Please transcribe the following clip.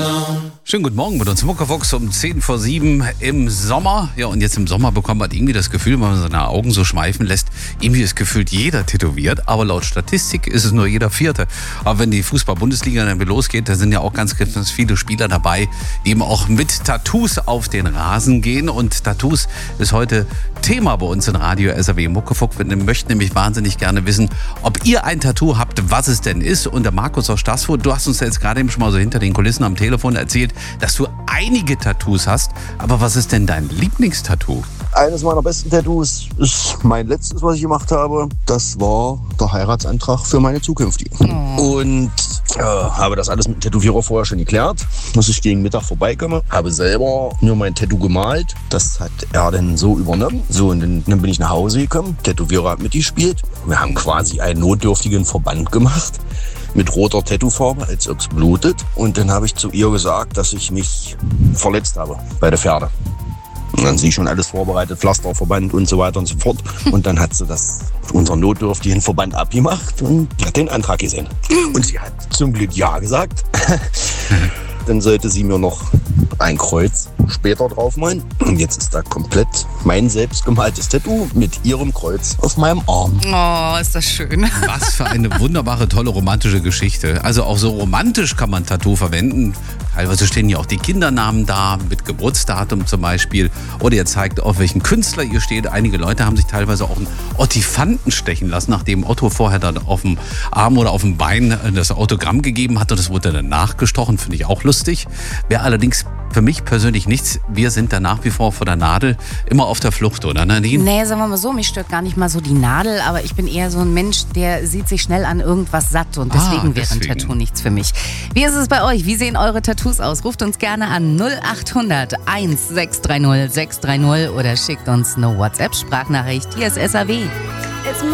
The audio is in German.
Schönen guten Morgen mit uns Muckefuchs um 6:50 im Sommer. Ja, und jetzt im Sommer bekommt man irgendwie das Gefühl, wenn man seine Augen so schweifen lässt, irgendwie ist gefühlt jeder tätowiert. Aber laut Statistik ist es nur jeder Vierte. Aber wenn die Fußball-Bundesliga dann wieder losgeht, da sind ja auch ganz viele Spieler dabei, die eben auch mit Tattoos auf den Rasen gehen. Und Tattoos ist heute Thema bei uns in Radio SAW Muckefuchs. Wir möchten nämlich wahnsinnig gerne wissen, ob ihr ein Tattoo habt, was es denn ist. Und der Markus aus Stassfurt, du hast uns jetzt gerade eben schon mal so hinter den Kulissen am Telefon erzählt, dass du einige Tattoos hast. Aber was ist denn dein Lieblingstattoo? Eines meiner besten Tattoos ist mein letztes, was ich gemacht habe. Das war der Heiratsantrag für meine zukünftige. Und habe das alles mit dem Tätowierer vorher schon geklärt, dass ich gegen Mittag vorbeikomme. Habe selber nur mein Tattoo gemalt. Das hat er dann so übernommen. So, und dann bin ich nach Hause gekommen. Tätowierer hat mitgespielt. Wir haben quasi einen notdürftigen Verband gemacht mit roter Tattoofarbe, als ob es blutet. Und dann habe ich zu ihr gesagt, dass ich mich verletzt habe bei der Pferde. Und dann sie schon alles vorbereitet, Pflasterverband und so weiter und so fort. Und dann hat sie unseren notdürftigen Verband abgemacht und hat den Antrag gesehen. Und sie hat zum Glück Ja gesagt. Dann sollte sie mir noch ein Kreuz später drauf malen. Und jetzt ist da komplett mein selbstgemaltes Tattoo mit ihrem Kreuz auf meinem Arm. Oh, ist das schön. Was für eine wunderbare, tolle, romantische Geschichte. Also auch so romantisch kann man Tattoo verwenden. Teilweise stehen ja auch die Kindernamen da, mit Geburtsdatum zum Beispiel. Oder ihr zeigt, auf welchen Künstler ihr steht. Einige Leute haben sich teilweise auch einen Ottifanten stechen lassen, nachdem Otto vorher dann auf dem Arm oder auf dem Bein das Autogramm gegeben hat. Und das wurde dann nachgestochen, finde ich auch lustig. Wäre allerdings für mich persönlich nichts. Wir sind da nach wie vor vor der Nadel immer auf der Flucht, oder Nadine? Nee, sagen wir mal so, mich stört gar nicht mal so die Nadel, aber ich bin eher so ein Mensch, der sieht sich schnell an irgendwas satt und deswegen wäre ein Tattoo nichts für mich. Wie ist es bei euch? Wie sehen eure Tattoos aus? Ruft uns gerne an 0800 1630 630 oder schickt uns eine WhatsApp-Sprachnachricht. Hier ist SAW.